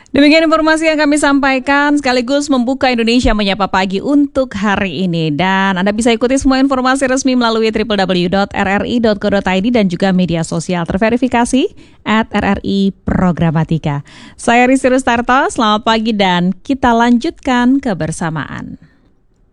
Demikian informasi yang kami sampaikan sekaligus membuka Indonesia Menyapa Pagi untuk hari ini. Dan Anda bisa ikuti semua informasi resmi melalui www.rri.co.id dan juga media sosial terverifikasi @RRI Programatika. Saya Rizky Rustarto, selamat pagi dan kita lanjutkan kebersamaan.